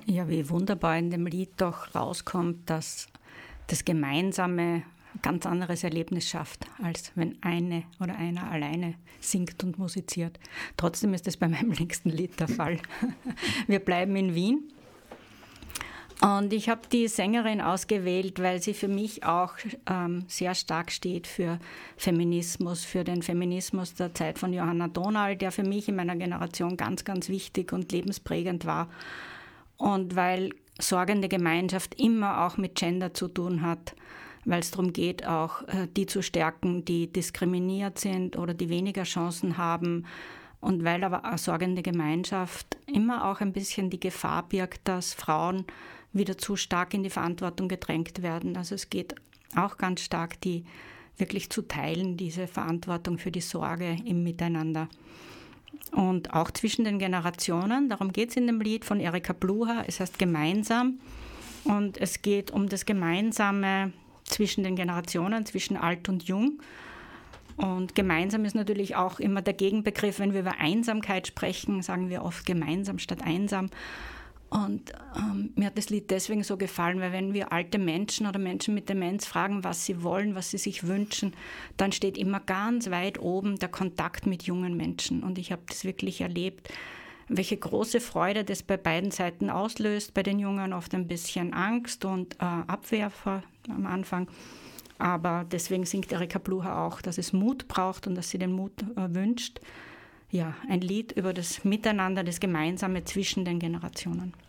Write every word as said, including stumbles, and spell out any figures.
Ja, wie wunderbar in dem Lied doch rauskommt, dass das Gemeinsame ein ganz anderes Erlebnis schafft, als wenn eine oder einer alleine singt und musiziert. Trotzdem ist das bei meinem nächsten Lied der Fall. Wir bleiben in Wien. Und ich habe die Sängerin ausgewählt, weil sie für mich auch ähm, sehr stark steht für Feminismus, für den Feminismus der Zeit von Johanna Donal, der für mich in meiner Generation ganz, ganz wichtig und lebensprägend war. Und weil sorgende Gemeinschaft immer auch mit Gender zu tun hat, weil es darum geht, auch äh, die zu stärken, die diskriminiert sind oder die weniger Chancen haben. Und weil aber eine sorgende Gemeinschaft immer auch ein bisschen die Gefahr birgt, dass Frauen wieder zu stark in die Verantwortung gedrängt werden. Also es geht auch ganz stark, die wirklich zu teilen, diese Verantwortung für die Sorge im Miteinander. Und auch zwischen den Generationen, darum geht es in dem Lied von Erika Bluha, es heißt Gemeinsam. Und es geht um das Gemeinsame zwischen den Generationen, zwischen alt und jung. Und gemeinsam ist natürlich auch immer der Gegenbegriff, wenn wir über Einsamkeit sprechen, sagen wir oft gemeinsam statt einsam. Und ähm, mir hat das Lied deswegen so gefallen, weil wenn wir alte Menschen oder Menschen mit Demenz fragen, was sie wollen, was sie sich wünschen, dann steht immer ganz weit oben der Kontakt mit jungen Menschen. Und ich habe das wirklich erlebt, welche große Freude das bei beiden Seiten auslöst. Bei den Jungen oft ein bisschen Angst und äh, Abwehr vor, am Anfang. Aber deswegen singt Erika Bluha auch, dass es Mut braucht und dass sie den Mut äh, wünscht. Ja, ein Lied über das Miteinander, das Gemeinsame zwischen den Generationen.